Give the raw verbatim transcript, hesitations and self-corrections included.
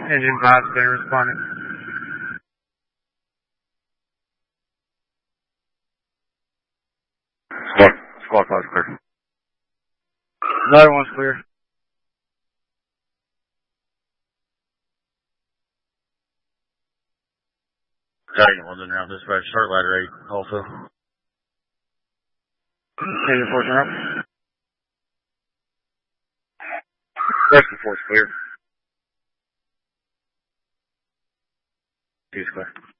Engine five's been responding. Squawk, squawk five's clear. Another one's clear. Dragon one's in route dispatch. Start ladder eight also. Engine four's in route. Rest of four's clear. Two's clear.